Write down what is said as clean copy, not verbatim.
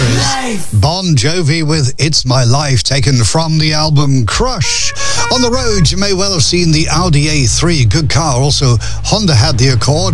Extras. Bon Jovi with It's My Life, taken from the album Crush. On the road, you may well have seen the Audi A3, good car. Also, Honda had the Accord.